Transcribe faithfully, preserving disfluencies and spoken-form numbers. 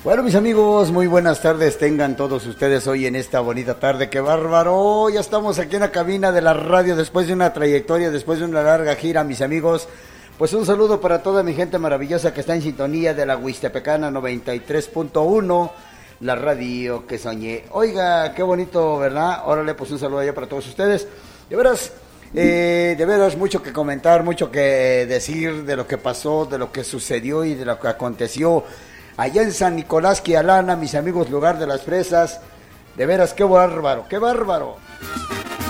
Bueno, mis amigos, muy buenas tardes tengan todos ustedes hoy en esta bonita tarde. ¡Qué bárbaro! Ya estamos aquí en la cabina de la radio después de una trayectoria, después de una larga gira, mis amigos. Pues un saludo para toda mi gente maravillosa que está en sintonía de la Huistepecana noventa y tres punto uno, la radio que soñé. Oiga, qué bonito, ¿verdad? Órale, pues un saludo allá para todos ustedes. De veras, eh, de veras mucho que comentar, mucho que decir de lo que pasó, de lo que sucedió y de lo que aconteció allá en San Nicolás, Quialana, mis amigos, lugar de las fresas. De veras, qué bárbaro, qué bárbaro.